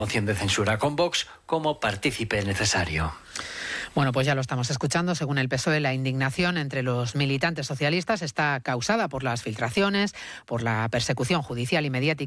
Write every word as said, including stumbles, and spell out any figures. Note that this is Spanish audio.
Moción de censura con Vox como partícipe necesario. Bueno, pues ya lo estamos escuchando. Según el P S O E, la indignación entre los militantes socialistas está causada por las filtraciones, por la persecución judicial y mediática